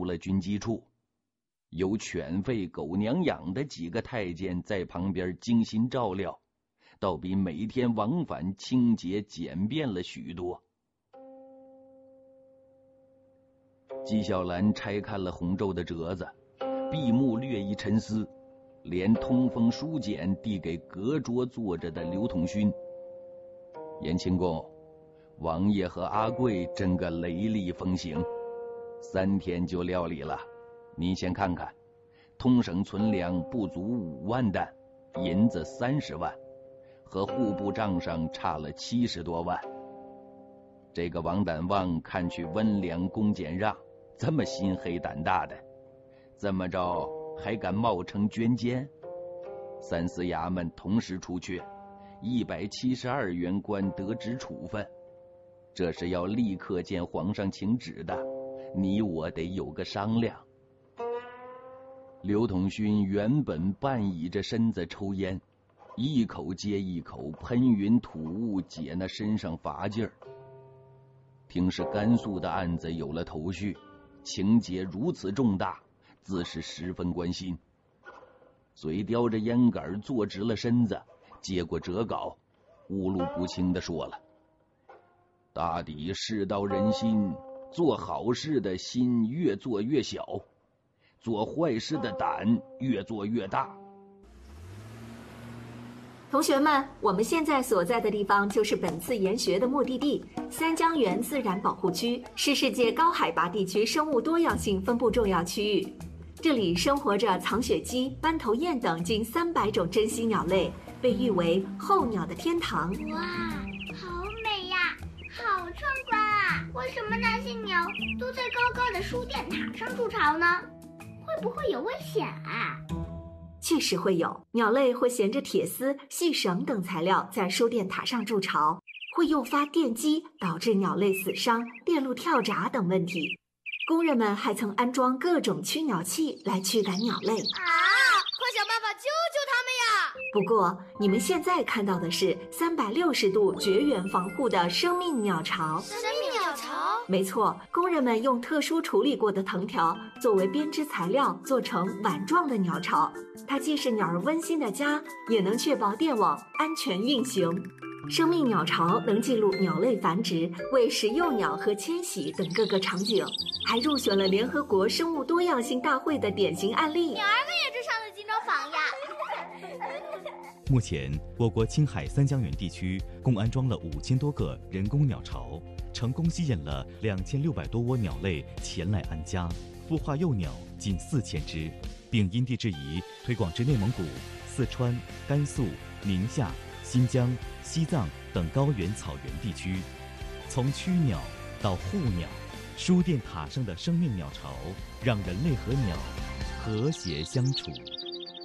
了军机处，有犬吠狗娘养的几个太监在旁边精心照料，倒比每天往返清洁简便了许多。纪晓岚拆开了红皱的折子，闭目略一沉思，连通风书简递给隔桌坐着的刘统勋。延庆公，王爷和阿贵真个雷厉风行，3天就料理了。您先看看，通省存粮不足5万担，银子30万，和户部账上差了70多万。这个王胆旺看去温良恭俭让，这么心黑胆大的，这么着还敢冒称捐监？3司衙门同时出阙，172员官得职处分，这是要立刻见皇上请旨的，你我得有个商量。刘统勋原本半倚着身子抽烟，一口接一口喷云吐雾，解那身上乏劲儿。听是甘肃的案子有了头绪，情节如此重大，自是十分关心。嘴叼着烟杆坐直了身子，接过折稿，乌鲁不清地说了：大抵世道人心，做好事的心越做越小，做坏事的胆越做越大。 同学们，我们现在所在的地方就是本次研学的目的地——三江源自然保护区，是世界高海拔地区生物多样性分布重要区域。这里生活着藏雪鸡、斑头雁等近300种珍稀鸟类，被誉为候鸟的天堂。 哇，好美呀，好壮观啊！为什么那些鸟都在高高的输电塔上筑巢呢？会不会有危险啊？ 确实会有，鸟类会衔着铁丝、细绳等材料在输电塔上筑巢，会诱发电击，导致鸟类死伤、电路跳闸等问题。工人们还曾安装各种驱鸟器来驱赶鸟类。 快想办法救救他们呀！ 不过，你们现在看到的是360度绝缘防护的生命鸟巢。 生命鸟巢？ 没错，工人们用特殊处理过的藤条作为编织材料，做成碗状的鸟巢。它既是鸟儿温馨的家，也能确保电网安全运行。生命鸟巢能记录鸟类繁殖、喂食幼鸟和迁徙等各个场景，还入选了联合国生物多样性大会的典型案例。 鸟儿们也是上了金钟坊呀！ 目前，我国青海三江源地区共安装了5000多个人工鸟巢，成功吸引了2600多窝鸟类前来安家，孵化幼鸟近4000只，并因地制宜推广至内蒙古、四川、甘肃、宁夏、新疆、西藏等高原草原地区。从驱鸟到护鸟，输电塔上的生命鸟巢让人类和鸟和谐相处。